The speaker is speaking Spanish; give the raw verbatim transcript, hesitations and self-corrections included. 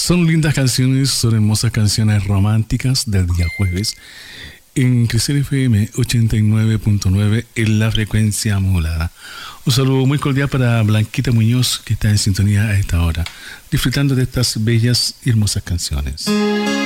Son lindas canciones, son hermosas canciones románticas del día jueves en Crecer F M ochenta y nueve punto nueve en la frecuencia modulada. Un saludo muy cordial para Blanquita Muñoz, que está en sintonía a esta hora, disfrutando de estas bellas y hermosas canciones.